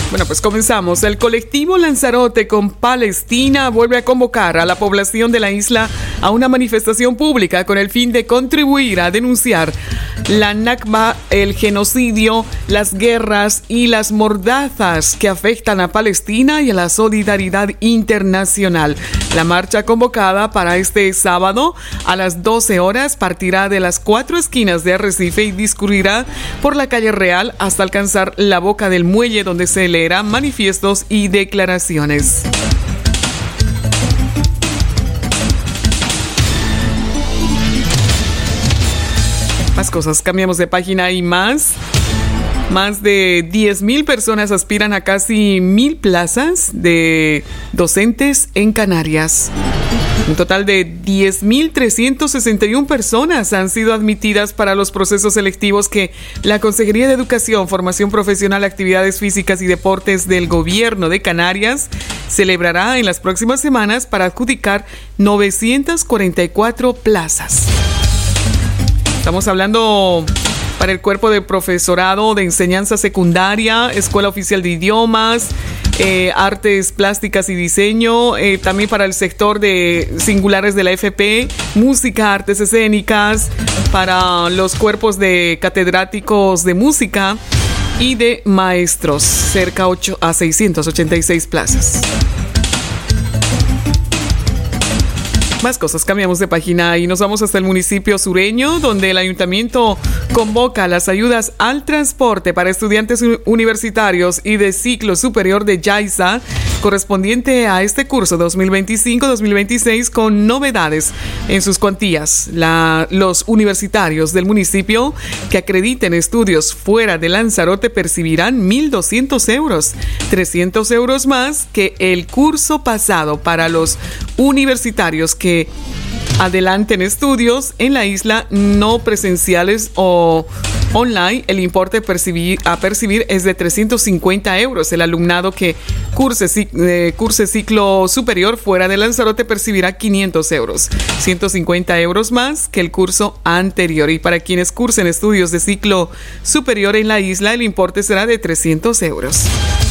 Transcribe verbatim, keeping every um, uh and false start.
Bueno, pues comenzamos. El colectivo Lanzarote con Palestina vuelve a convocar a la población de la isla a una manifestación pública con el fin de contribuir a denunciar la Nakba, el genocidio, las guerras y las mordazas que afectan a Palestina y a la solidaridad internacional. La marcha convocada para este sábado a las doce horas partirá de las cuatro esquinas de Arrecife y discurrirá por la calle Real hasta alcanzar la boca del muelle, donde se leerán manifiestos y declaraciones. Más cosas, cambiamos de página y más. Más de diez mil personas aspiran a casi mil plazas de docentes en Canarias. Un total de diez mil trescientas sesenta y una personas han sido admitidas para los procesos selectivos que la Consejería de Educación, Formación Profesional, Actividades Físicas y Deportes del Gobierno de Canarias celebrará en las próximas semanas para adjudicar novecientas cuarenta y cuatro plazas. Estamos hablando para el cuerpo de profesorado de enseñanza secundaria, Escuela Oficial de Idiomas, eh, Artes Plásticas y Diseño, eh, también para el sector de singulares de la F P, Música, Artes Escénicas, para los cuerpos de catedráticos de música y de maestros, cerca a seiscientas ochenta y seis plazas. Más cosas, cambiamos de página y nos vamos hasta el municipio sureño, donde el ayuntamiento convoca las ayudas al transporte para estudiantes universitarios y de ciclo superior de Yaiza, correspondiente a este curso dos mil veinticinco dos mil veintiséis, con novedades en sus cuantías. La, los universitarios del municipio que acrediten estudios fuera de Lanzarote percibirán mil doscientos euros, trescientos euros más que el curso pasado. Para los universitarios que que adelanten estudios en la isla no presenciales o online, el importe percibir, a percibir es de trescientos cincuenta euros. El alumnado que curse, eh, curse ciclo superior fuera de Lanzarote percibirá quinientos euros, ciento cincuenta euros más que el curso anterior. Y para quienes cursen estudios de ciclo superior en la isla, el importe será de trescientos euros.